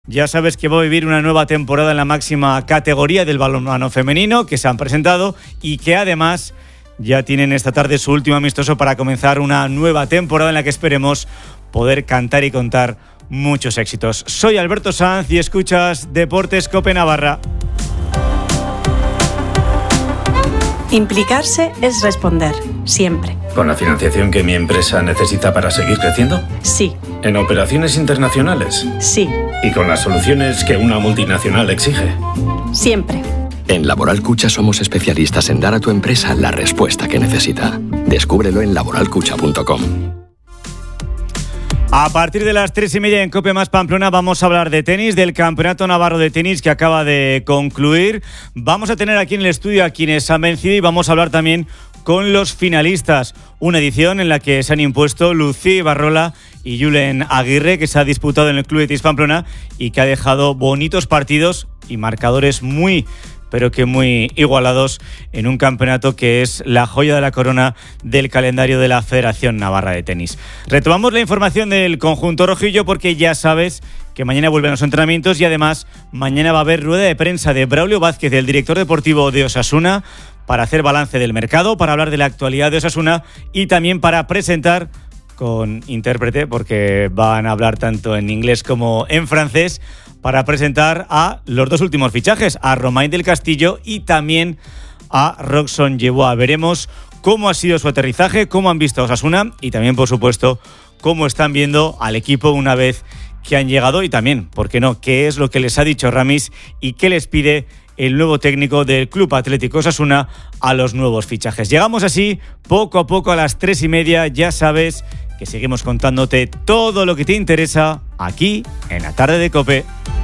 ya sabes que va a vivir una nueva temporada en la máxima categoría del balonmano femenino, que se han presentado y que además ya tienen esta tarde su último amistoso para comenzar una nueva temporada en la que esperemos poder cantar y contar muchos éxitos. Soy Alberto Sanz y escuchas Deportes Cope Navarra. Implicarse es responder, siempre. ¿Con la financiación que mi empresa necesita para seguir creciendo? Sí. ¿En operaciones internacionales? Sí. ¿Y con las soluciones que una multinacional exige? Siempre. En Laboral Cucha somos especialistas en dar a tu empresa la respuesta que necesita. Descúbrelo en laboralcucha.com. A partir de las 3:30 en Cope Más Pamplona vamos a hablar de tenis, del Campeonato Navarro de Tenis que acaba de concluir. Vamos a tener aquí en el estudio a quienes han vencido y vamos a hablar también con los finalistas. Una edición en la que se han impuesto Lucía Ibarrola y Julen Aguirre, que se ha disputado en el Club de Tenis Pamplona y que ha dejado bonitos partidos y marcadores muy igualados en un campeonato que es la joya de la corona del calendario de la Federación Navarra de Tenis. Retomamos la información del conjunto rojillo porque ya sabes que mañana vuelven los entrenamientos y además mañana va a haber rueda de prensa de Braulio Vázquez, el director deportivo de Osasuna, para hacer balance del mercado, para hablar de la actualidad de Osasuna y también para presentar con intérprete, porque van a hablar tanto en inglés como en francés, para presentar a los dos últimos fichajes, a Romain del Castillo y también a Roxon Yeboah. Veremos cómo ha sido su aterrizaje, cómo han visto a Osasuna y también, por supuesto, cómo están viendo al equipo una vez que han llegado y también, ¿por qué no?, qué es lo que les ha dicho Ramis y qué les pide el nuevo técnico del Club Atlético Osasuna a los nuevos fichajes. Llegamos así poco a poco a las 3:30, ya sabes que seguimos contándote todo lo que te interesa aquí en la tarde de COPE.